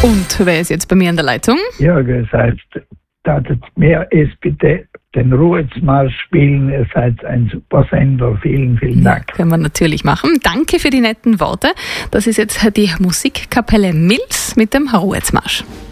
Und wer ist jetzt bei mir in der Leitung? Ja, das heißt, datet mir es bitte den Ruhetsmarsch spielen. Ihr seid ein super Sender. Vielen, vielen Dank. Können wir natürlich machen. Danke für die netten Worte. Das ist jetzt die Musikkapelle Milz mit dem Ruhetsmarsch.